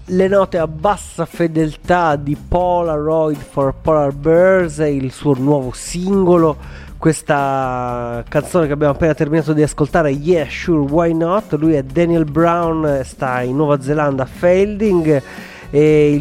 le note a bassa fedeltà di Polaroid for Polar Bears, il suo nuovo singolo. Questa canzone che abbiamo appena terminato di ascoltare, Yeah Sure Why Not. Lui è Daniel Brown, sta in Nuova Zelanda a Feilding, e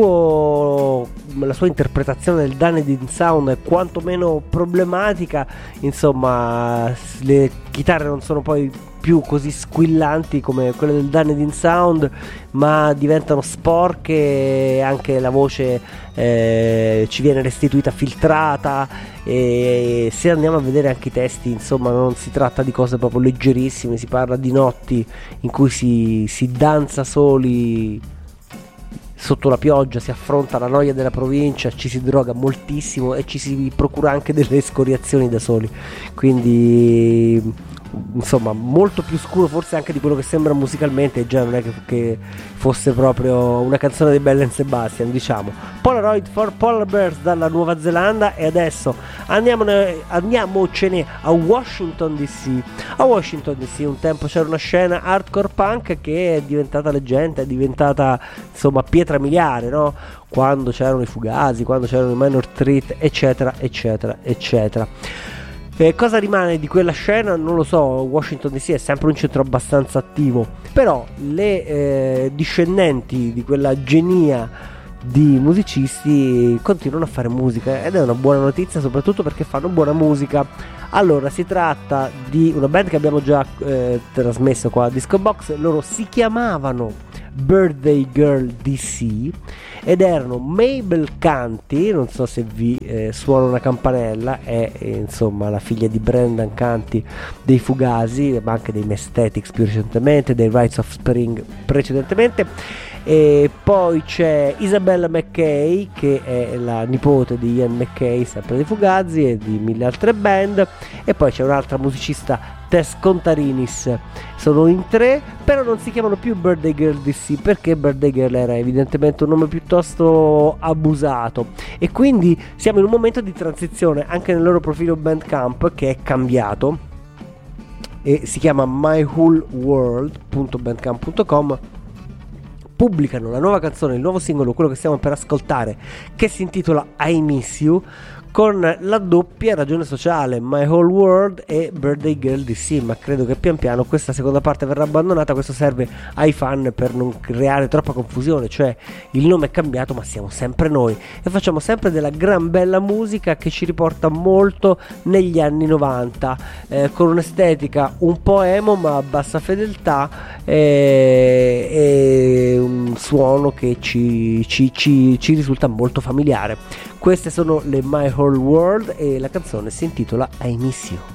la sua interpretazione del Dunedin Sound è quantomeno problematica. Insomma, le chitarre non sono poi più così squillanti come quelle del Dunedin Sound, ma diventano sporche, anche la voce ci viene restituita filtrata, e se andiamo a vedere anche i testi, insomma, non si tratta di cose proprio leggerissime, si parla di notti in cui si danza soli sotto la pioggia, si affronta la noia della provincia, ci si droga moltissimo e ci si procura anche delle escoriazioni da soli, quindi insomma molto più scuro forse anche di quello che sembra musicalmente, e già non è che fosse proprio una canzone di Belle and Sebastian, diciamo. Polaroid for Polar Bears dalla Nuova Zelanda. E adesso andiamocene a Washington DC. A Washington DC un tempo c'era una scena hardcore punk che è diventata leggenda, è diventata insomma pietra miliare, no? Quando c'erano i Fugazi, quando c'erano i Minor Threat, eccetera eccetera eccetera. Cosa rimane di quella scena? Non lo so. Washington DC è sempre un centro abbastanza attivo, però le discendenti di quella genia di musicisti continuano a fare musica, ed è una buona notizia, soprattutto perché fanno buona musica. Allora, si tratta di una band che abbiamo già trasmesso qua a Disco Box. Loro si chiamavano Birthday Girl DC ed erano Mabel Canty, non so se vi suona una campanella, è insomma la figlia di Brendan Canty dei Fugazi, ma anche dei Messthetics più recentemente, dei Rites of Spring precedentemente. E poi c'è Isabella McKay, che è la nipote di Ian McKay, sempre dei Fugazi e di mille altre band. E poi c'è un'altra musicista, Tess Contarinis. Sono in tre, però non si chiamano più Birthday Girl DC, perché Birthday Girl era evidentemente un nome piuttosto abusato, e quindi siamo in un momento di transizione anche nel loro profilo Bandcamp, che è cambiato e si chiama mywholeworld.bandcamp.com. Pubblicano la nuova canzone, il nuovo singolo, quello che stiamo per ascoltare, che si intitola I Miss You, con la doppia ragione sociale, My Whole World e Birthday Girl DC. Ma credo che pian piano questa seconda parte verrà abbandonata. Questo serve ai fan per non creare troppa confusione, cioè il nome è cambiato ma siamo sempre noi e facciamo sempre della gran bella musica che ci riporta molto negli anni 90, con un'estetica un po' emo ma a bassa fedeltà, e un suono che ci risulta molto familiare. Queste sono le My Whole World e la canzone si intitola I Miss You.